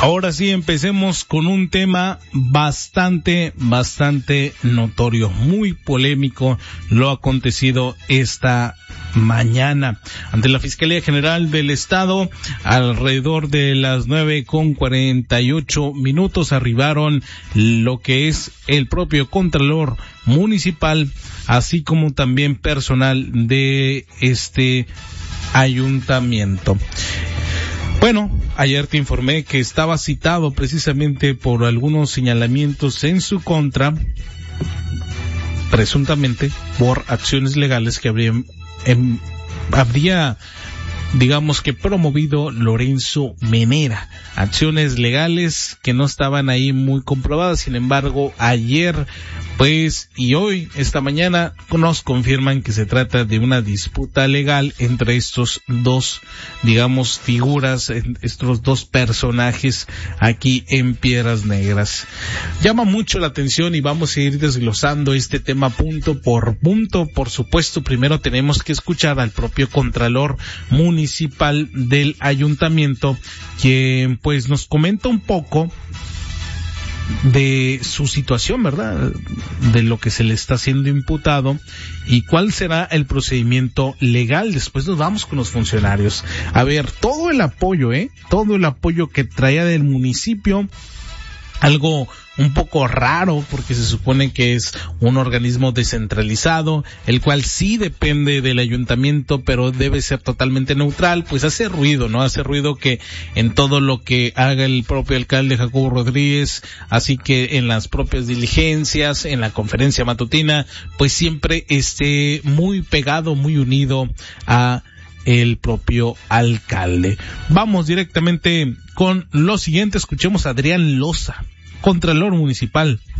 Ahora sí, empecemos con un tema bastante notorio, muy polémico, lo acontecido esta mañana. Ante la Fiscalía General del Estado, alrededor de las 9:48 arribaron lo que es el propio Contralor Municipal, así como también personal de este ayuntamiento. Bueno, ayer te informé que estaba citado precisamente por algunos señalamientos en su contra, presuntamente por acciones legales que habría digamos que promovido Lorenzo Menera, acciones legales que no estaban ahí muy comprobadas. Sin embargo, ayer y hoy, esta mañana, nos confirman que se trata de una disputa legal entre estos dos, digamos, figuras, estos dos personajes aquí en Piedras Negras. Llama mucho la atención y vamos a ir desglosando este tema punto por punto. Por supuesto, primero tenemos que escuchar al propio Contralor Municipal del Ayuntamiento, quien pues nos comenta un poco de su situación, ¿verdad? De lo que se le está siendo imputado y cuál será el procedimiento legal. Después nos vamos con los funcionarios. A ver, todo el apoyo que traía del municipio, algo un poco raro porque se supone que es un organismo descentralizado, el cual sí depende del ayuntamiento, pero debe ser totalmente neutral. Pues hace ruido, ¿no? Hace ruido que en todo lo que haga el propio alcalde Jacobo Rodríguez, así que en las propias diligencias, en la conferencia matutina, pues siempre esté muy pegado, muy unido a el propio alcalde. Vamos directamente con lo siguiente. Escuchemos a Adrián Loza, Contralor Municipal